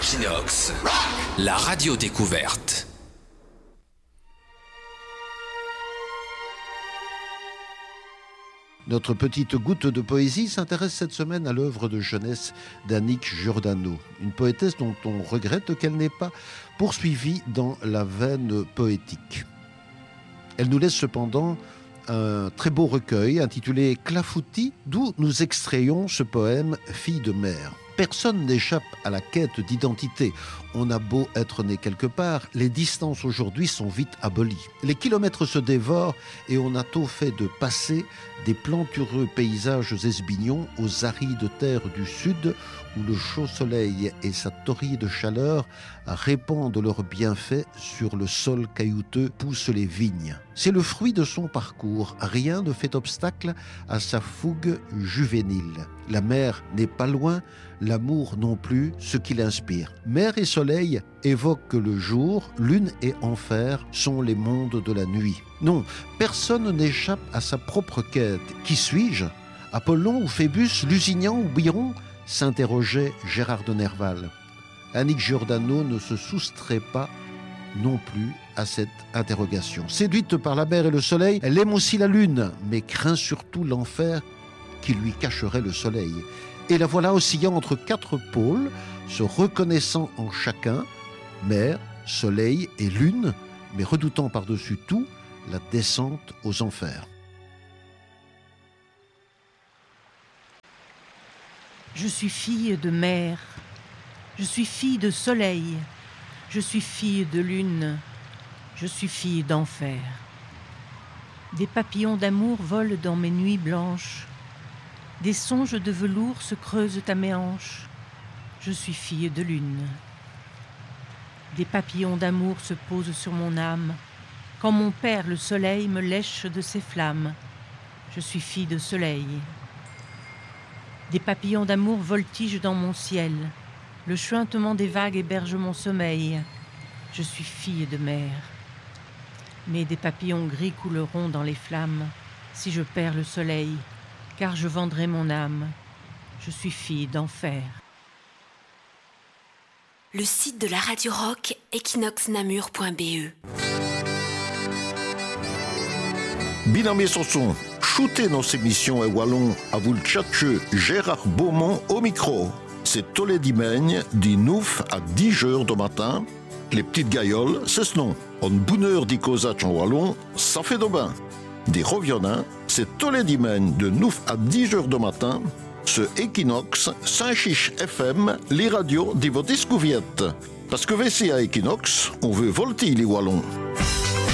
Equinox, la radio découverte. Notre petite goutte de poésie s'intéresse cette semaine à l'œuvre de jeunesse d'Annick Giordano, une poétesse dont on regrette qu'elle n'ait pas poursuivi dans la veine poétique. Elle nous laisse cependant un très beau recueil intitulé Clafoutis, d'où nous extrayons ce poème « Fille de mer ». Personne n'échappe à la quête d'identité. On a beau être né quelque part, les distances aujourd'hui sont vite abolies. Les kilomètres se dévorent et on a tôt fait de passer des plantureux paysages esbignons aux arides terres du sud où le chaud soleil et sa torride chaleur répandent leurs bienfaits sur le sol caillouteux, poussent les vignes. C'est le fruit de son parcours. Rien ne fait obstacle à sa fougue juvénile. La mer n'est pas loin, l'amour non plus, ce qui l'inspire. Mer et soleil évoquent le jour, lune et enfer sont les mondes de la nuit. Non, personne n'échappe à sa propre quête. Qui suis-je ? Apollon ou Phébus, Lusignan ou Byron ? S'interrogeait Gérard de Nerval. Annick Giordano ne se soustrait pas non plus à cette interrogation. Séduite par la mer et le soleil, elle aime aussi la lune, mais craint surtout l'enfer qui lui cacherait le soleil. Et la voilà oscillant entre quatre pôles, se reconnaissant en chacun, mer, soleil et lune, mais redoutant par-dessus tout la descente aux enfers. Je suis fille de mer, je suis fille de soleil, je suis fille de lune, je suis fille d'enfer. Des papillons d'amour volent dans mes nuits blanches, des songes de velours se creusent à mes hanches, je suis fille de lune. Des papillons d'amour se posent sur mon âme, quand mon père le soleil me lèche de ses flammes, je suis fille de soleil. Des papillons d'amour voltigent dans mon ciel. Le chuintement des vagues héberge mon sommeil. Je suis fille de mer. Mais des papillons gris couleront dans les flammes si je perds le soleil, car je vendrai mon âme. Je suis fille d'enfer. Le site de la Radio Rock, equinoxnamur.be. Binamé Sanson, shootez nos émissions et wallon à vous le tchatcheux Gérard Beaumont au micro. C'est tous les dimanches, du 9 à 10 heures du matin. Les petites gailloles, c'est ce nom. En bonheur d'y causer en wallon, ça fait de bain. Des reviennants, c'est tous les dimanches de 9 à 10 heures du matin. Ce Equinox, Saint-Chiche FM, les radios de votre discouverte. Parce que VC à Equinox, on veut volter les wallons.